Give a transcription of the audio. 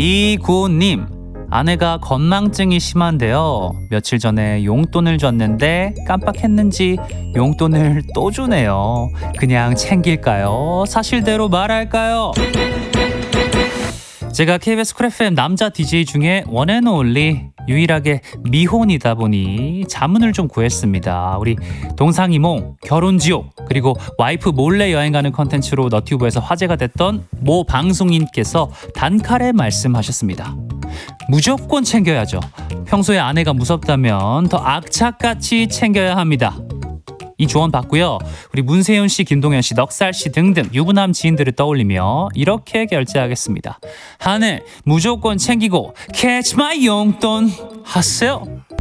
이구님, 아내가 건망증이 심한데요. 며칠 전에 용돈을 줬는데 깜빡했는지 용돈을 또 주네요. 그냥 챙길까요? 사실대로 말할까요? 제가 KBS 쿨 FM 남자 DJ 중에 원앤올리 유일하게 미혼이다 보니 자문을 좀 구했습니다. 우리 동상이몽, 결혼지옥, 그리고 와이프 몰래 여행가는 컨텐츠로 너튜브에서 화제가 됐던 모 방송인께서 단칼에 말씀하셨습니다. 무조건 챙겨야죠. 평소에 아내가 무섭다면 더 악착같이 챙겨야 합니다. 이 조언 받고요. 우리 문세윤 씨, 김동현 씨, 넉살 씨 등등 유부남 지인들을 떠올리며 이렇게 결제하겠습니다. 아내 무조건 챙기고 캐치 마이 용돈 하세요.